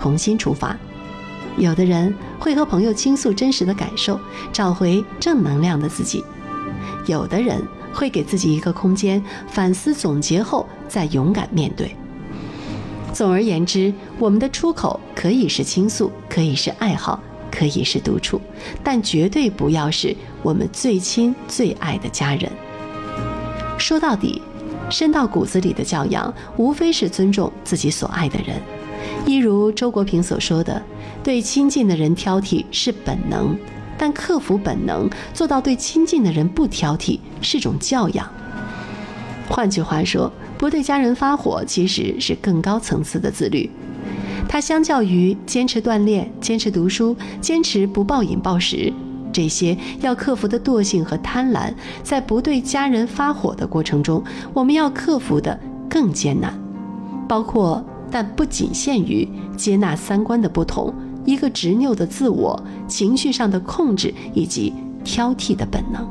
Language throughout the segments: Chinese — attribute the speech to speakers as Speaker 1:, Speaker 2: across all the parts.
Speaker 1: 重新出发。有的人会和朋友倾诉真实的感受，找回正能量的自己；有的人会给自己一个空间，反思总结后再勇敢面对。总而言之，我们的出口可以是倾诉，可以是爱好，可以是独处，但绝对不要是我们最亲最爱的家人。说到底，深到骨子里的教养无非是尊重自己所爱的人。一如周国平所说的，对亲近的人挑剔是本能，但克服本能，做到对亲近的人不挑剔，是种教养。换句话说，不对家人发火其实是更高层次的自律。它相较于坚持锻炼、坚持读书、坚持不暴饮暴食，这些要克服的惰性和贪婪，在不对家人发火的过程中，我们要克服的更艰难，包括但不仅限于接纳三观的不同，一个执拗的自我，情绪上的控制，以及挑剔的本能。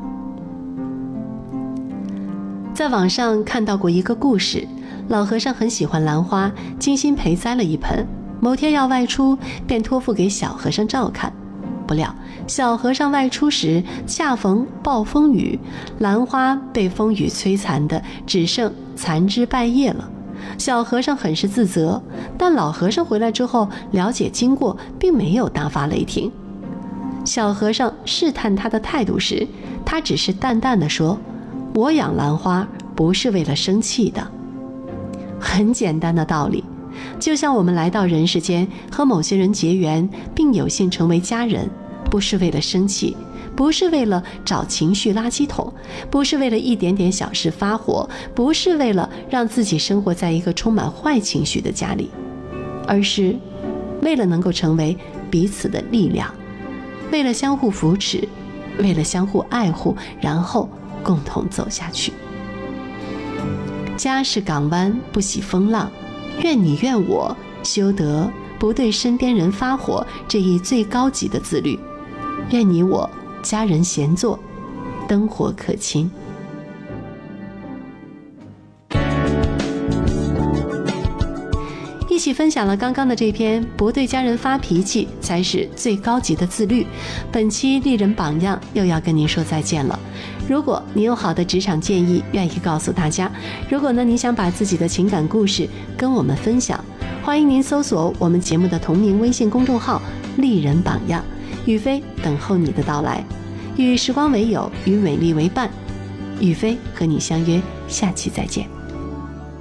Speaker 1: 在网上看到过一个故事，老和尚很喜欢兰花，精心培栽了一盆，某天要外出，便托付给小和尚照看。不料小和尚外出时恰逢暴风雨，兰花被风雨摧残的只剩残枝败叶了。小和尚很是自责，但老和尚回来之后了解经过，并没有大发雷霆。小和尚试探他的态度时，他只是淡淡地说：“我养兰花不是为了生气的。”很简单的道理，就像我们来到人世间，和某些人结缘，并有幸成为家人，不是为了生气，不是为了找情绪垃圾桶，不是为了一点点小事发火，不是为了让自己生活在一个充满坏情绪的家里，而是为了能够成为彼此的力量，为了相互扶持，为了相互爱护，然后共同走下去。家是港湾，不喜风浪，愿你愿我，修得不对身边人发火这一最高级的自律。愿你我家人闲坐，灯火可亲。一起分享了刚刚的这篇不对家人发脾气才是最高级的自律。本期丽人榜样又要跟您说再见了。如果你有好的职场建议愿意告诉大家，如果呢你想把自己的情感故事跟我们分享，欢迎您搜索我们节目的同名微信公众号丽人榜样，雨飞等候你的到来。与时光为友，与美丽为伴，雨飞和你相约下期再见。